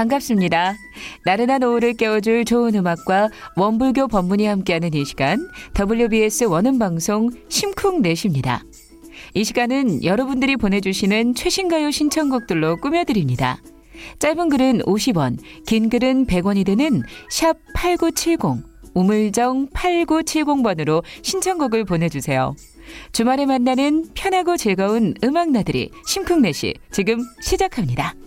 반갑습니다. 나른한 오후를 깨워줄 좋은 음악과 원불교 법문이 함께하는 이 시간, WBS 원음방송 심쿵넷입니다. 이 시간은 여러분들이 보내주시는 최신가요 신청곡들로 꾸며드립니다. 짧은 글은 50원, 긴 글은 100원이 드는 샵 8970, 우물정 8970번으로 신청곡을 보내주세요. 주말에 만나는 편하고 즐거운 음악 나들이 심쿵넷이 지금 시작합니다.